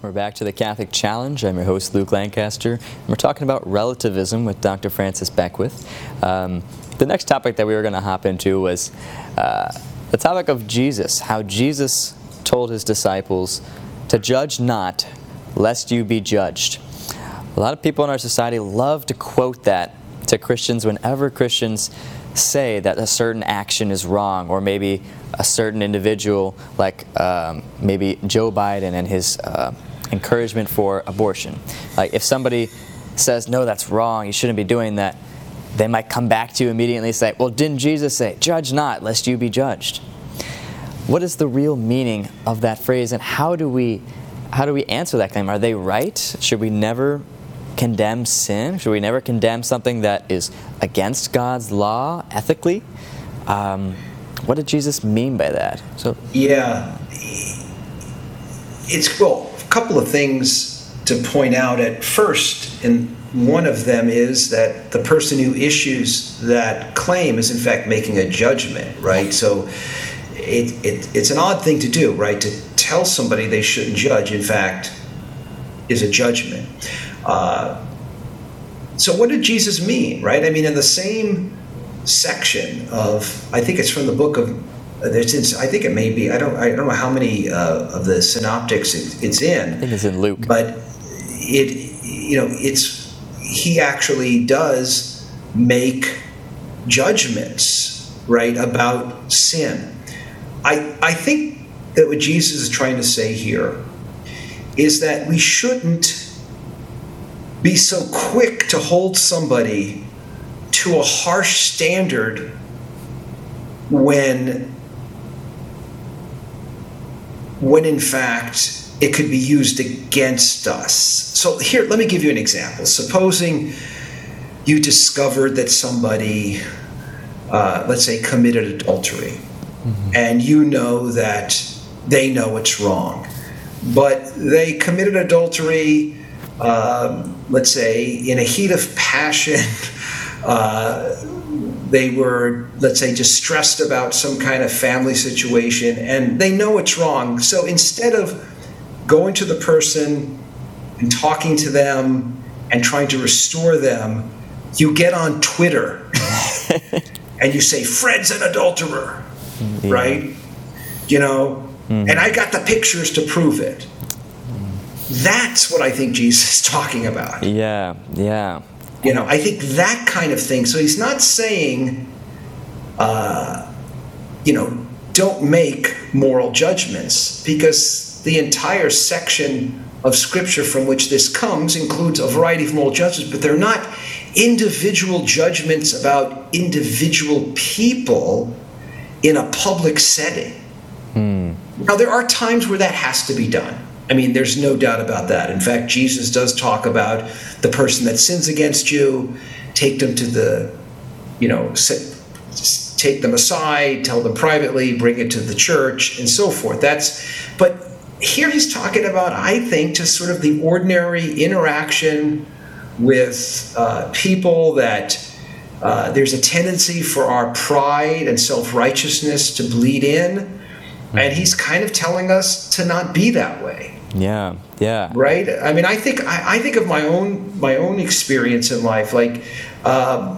We're back to the Catholic Challenge. I'm your host, Luke Lancaster, and we're talking about relativism with Dr. Francis Beckwith. The next topic that we were going to hop into was the topic of Jesus, how Jesus told his disciples to judge not, lest you be judged. A lot of people in our society love to quote that to Christians whenever Christians say that a certain action is wrong, or maybe a certain individual, like maybe Joe Biden and his encouragement for abortion. Like if somebody says, no, that's wrong, you shouldn't be doing that, they might come back to you immediately and say, well, didn't Jesus say, judge not, lest you be judged? What is the real meaning of that phrase, and how do we answer that claim? Are they right? Should we never condemn sin? Should we never condemn something that is against God's law ethically? What did Jesus mean by that? It's a couple of things to point out at first, and one of them is that the person who issues that claim is in fact making a judgment, right? So it's an odd thing to do, right? To tell somebody they shouldn't judge, in fact, is a judgment. So what did Jesus mean, right? I mean, in the same section of, I think it's from the book of, I think it may be, I don't know how many of the synoptics it's in. I think it's in Luke. But he actually does make judgments, right, about sin. I think that what Jesus is trying to say here is that we shouldn't be so quick to hold somebody to a harsh standard when in fact it could be used against us. So here, let me give you an example. Supposing you discovered that somebody, let's say, committed adultery, and you know that they know it's wrong, but they committed adultery, let's say, in a heat of passion. They were, let's say, distressed about some kind of family situation, and they know it's wrong. So instead of going to the person and talking to them and trying to restore them, you get on Twitter and you say, Fred's an adulterer, right? And I got the pictures to prove it. That's what I think Jesus is talking about. Yeah. I think that kind of thing. So he's not saying, don't make moral judgments, because the entire section of Scripture from which this comes includes a variety of moral judgments, but they're not individual judgments about individual people in a public setting. Now, there are times where that has to be done. I mean, there's no doubt about that. In fact, Jesus does talk about the person that sins against you, take them to the, take them aside, tell them privately, bring it to the church, and so forth. But here he's talking about, I think, just sort of the ordinary interaction with people that there's a tendency for our pride and self-righteousness to bleed in. And he's kind of telling us to not be that way. Yeah. Right? I mean, I think of my own experience in life. Like, I'm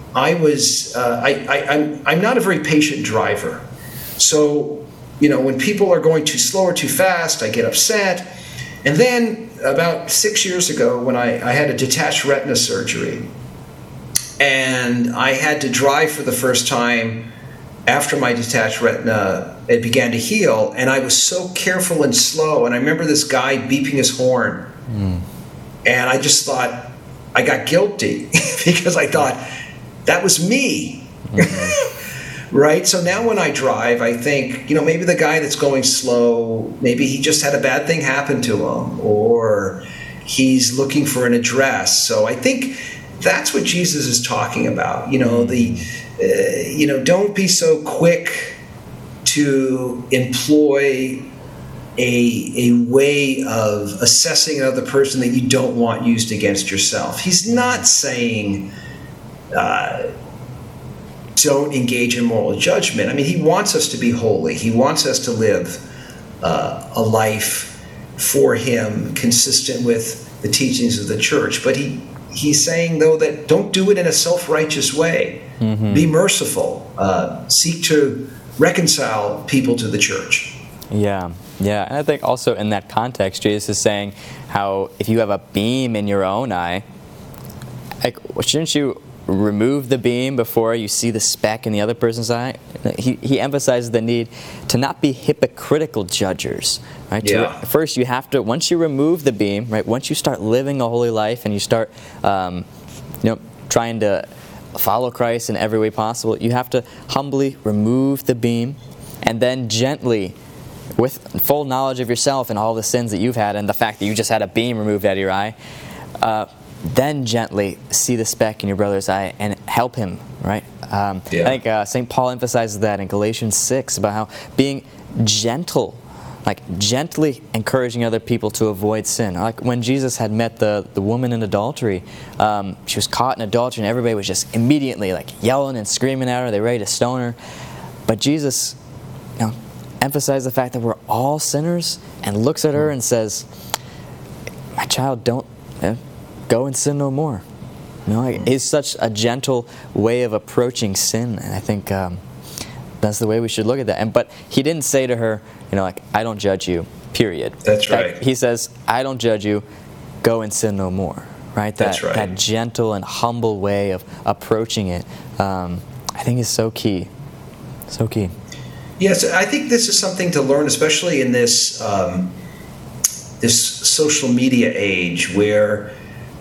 not a very patient driver. So, when people are going too slow or too fast, I get upset. And then about 6 years ago, when I had a detached retina surgery, and I had to drive for the first time after my detached retina, it began to heal, and I was so careful and slow. And I remember this guy beeping his horn, and I just thought, I got guilty because I thought that was me, right? So now when I drive, I think, maybe the guy that's going slow, maybe he just had a bad thing happen to him, or he's looking for an address. So I think that's what Jesus is talking about. Don't be so quick to employ a way of assessing another person that you don't want used against yourself. He's not saying don't engage in moral judgment. I mean, he wants us to be holy. He wants us to live a life for him, consistent with the teachings of the church. But he's saying, though, that don't do it in a self-righteous way. Be merciful. Seek to reconcile people to the church. Yeah. And I think also in that context, Jesus is saying how if you have a beam in your own eye, like, shouldn't you remove the beam before you see the speck in the other person's eye? He emphasizes the need to not be hypocritical judgers. Right? Yeah. First, you have to, once you remove the beam, right? Once you start living a holy life and you start, trying to follow Christ in every way possible, you have to humbly remove the beam, and then gently, with full knowledge of yourself and all the sins that you've had and the fact that you just had a beam removed out of your eye, then gently see the speck in your brother's eye and help him, right? I think St. Paul emphasizes that in Galatians 6 about how being gentle, like gently encouraging other people to avoid sin. Like when Jesus had met the woman in adultery, she was caught in adultery and everybody was just immediately like yelling and screaming at her. They were ready to stone her. But Jesus, emphasized the fact that we're all sinners and looks at her and says, "My child, don't go and sin no more." It's such a gentle way of approaching sin, and I think that's the way we should look at that. But he didn't say to her, "I don't judge you," period. That's right. He says, "I don't judge you, go and sin no more." Right? That's right. That gentle and humble way of approaching it, I think is so key. So key. Yes, I think this is something to learn, especially in this this social media age where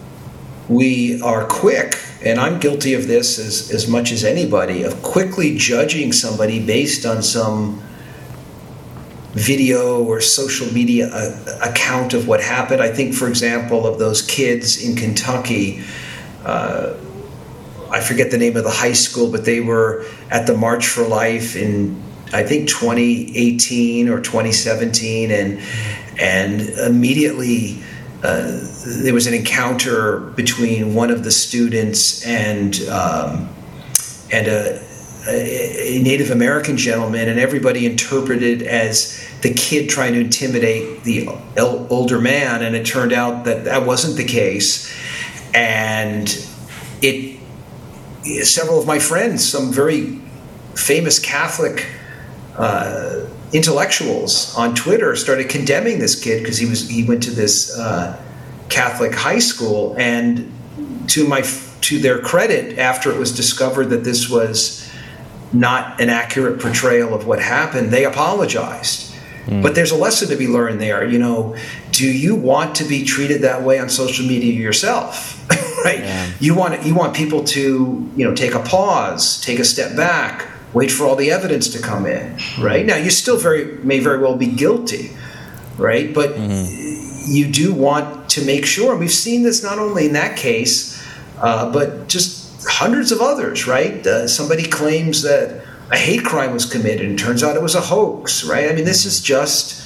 we are quick, and I'm guilty of this as much as anybody, of quickly judging somebody based on some video or social media account of what happened. I think, for example, of those kids in Kentucky, I forget the name of the high school, but they were at the March for Life in, I think, 2018 or 2017, and immediately there was an encounter between one of the students and a Native American gentleman, and everybody interpreted as the kid trying to intimidate the older man, and it turned out that wasn't the case. And several of my friends, some very famous Catholic intellectuals on Twitter, started condemning this kid because he went to this Catholic high school, and to their credit, after it was discovered that this was not an accurate portrayal of what happened, they apologized. But there's a lesson to be learned there. Do you want to be treated that way on social media yourself? Right? Yeah. You want people to take a pause, take a step back, wait for all the evidence to come in. Right? Now, you still may very well be guilty, right? But you do want to make sure, and we've seen this not only in that case, but just hundreds of others, right? Somebody claims that a hate crime was committed, and it turns out it was a hoax, right? I mean, this is just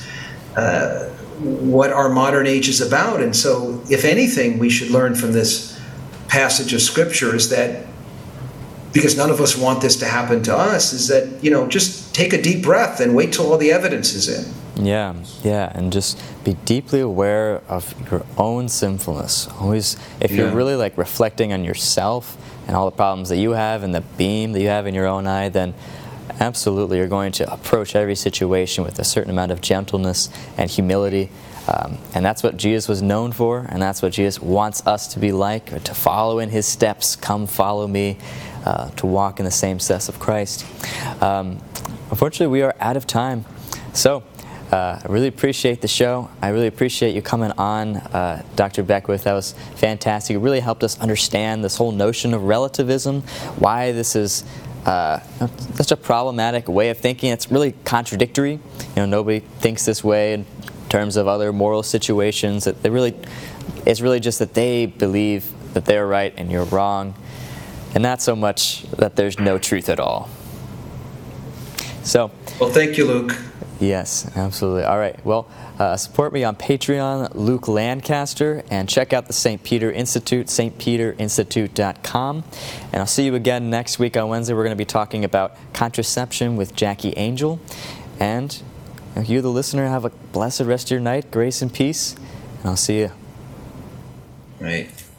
what our modern age is about. And so, if anything, we should learn from this passage of Scripture is that, because none of us want this to happen to us, is that, just take a deep breath and wait till all the evidence is in. Yeah, and just be deeply aware of your own sinfulness. Always, if you're really reflecting on yourself and all the problems that you have and the beam that you have in your own eye, then absolutely you're going to approach every situation with a certain amount of gentleness and humility. And that's what Jesus was known for, and that's what Jesus wants us to be like, or to follow in his steps. Come follow me, to walk in the same steps of Christ. Unfortunately, we are out of time. So, I really appreciate the show. I really appreciate you coming on, Dr. Beckwith. That was fantastic. It really helped us understand this whole notion of relativism, why this is such a problematic way of thinking. It's really contradictory. Nobody thinks this way in terms of other moral situations. It's really just that they believe that they're right and you're wrong, and not so much that there's no truth at all. So, well, thank you, Luke. Yes, absolutely. All right. Well, support me on Patreon, Luke Lancaster, and check out the St. Peter Institute, stpeterinstitute.com. And I'll see you again next week on Wednesday. We're going to be talking about contraception with Jackie Angel. And You, the listener, have a blessed rest of your night, grace and peace, and I'll see you. Right.